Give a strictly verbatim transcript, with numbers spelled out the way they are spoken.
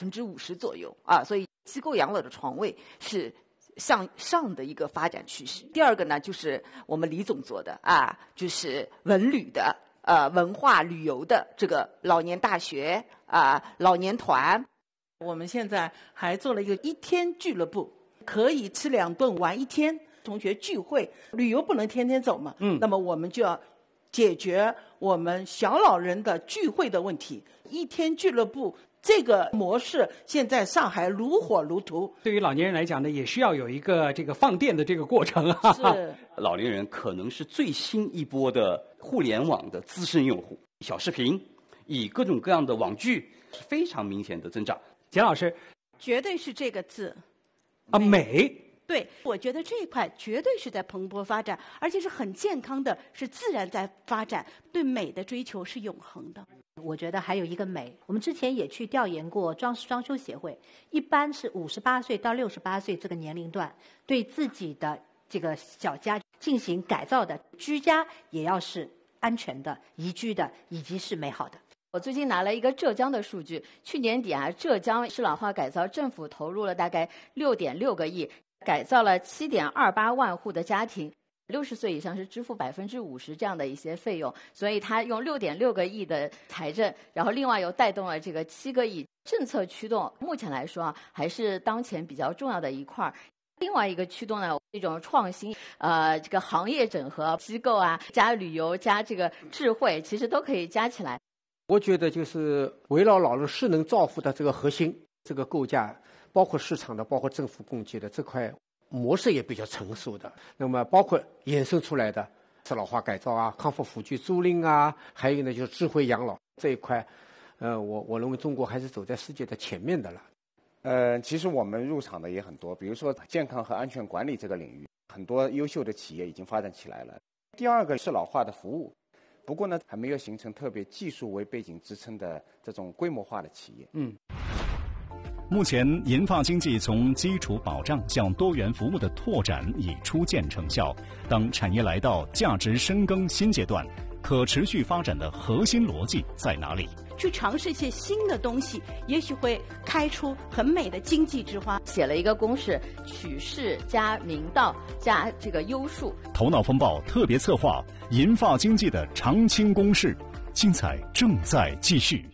分之五十左右啊，所以机构养老的床位是向上的一个发展趋势。第二个呢，就是我们李总做的啊，就是文旅的呃文化旅游的这个老年大学啊、老年团。 我们现在还做了一个一天俱乐部，可以吃两顿玩一天。同学聚会，旅游不能天天走嘛，嗯，那么我们就要解决我们小老人的聚会的问题。一天俱乐部这个模式现在上海如火如荼。 对于老年人来讲呢，也需要有一个这个放电的这个过程啊。 是， 老年人可能是最新一波的互联网的资深用户，小视频，以各种各样的网剧是非常明显的增长。 简老师， 绝对是这个字啊，美。 对，我觉得这一块绝对是在蓬勃发展，而且是很健康的，是自然在发展。对美的追求是永恒的。 我觉得还有一个美，我们之前也去调研过装装修协会，一般是五十八岁到六十八岁这个年龄段，对自己的这个小家进行改造的，居家也要是安全的、宜居的，以及是美好的。 我最近拿了一个浙江的数据，去年底啊，浙江适老化改造政府投入了大概六点六个亿，改造了七点二八万户的家庭。六十岁以上是支付百分之五十这样的一些费用，所以他用六点六个亿的财政，然后另外又带动了这个七个亿政策驱动。目前来说啊，还是当前比较重要的一块。另外一个驱动呢，这种创新，呃，这个行业整合机构啊，加旅游加这个智慧，其实都可以加起来。 我觉得就是围绕老人失能照护的这个核心，这个构架，包括市场的，包括政府供给的这块模式也比较成熟的。那么包括衍生出来的适老化改造啊、康复辅具租赁啊，还有呢就是智慧养老这一块，呃，我我认为中国还是走在世界的前面的了。 呃，其实我们入场的也很多，比如说健康和安全管理这个领域，很多优秀的企业已经发展起来了。第二个是老化的服务，不过呢，还没有形成特别技术为背景支撑的这种规模化的企业。 嗯。 目前，银发经济从基础保障向多元服务的拓展已初见成效。当产业来到价值深耕新阶段，可持续发展的核心逻辑在哪里？ 去尝试一些新的东西，也许会开出很美的经济之花。 写了一个公式：取势加明道加这个优数。 头脑风暴特别策划：银发经济的常青公式，精彩正在继续。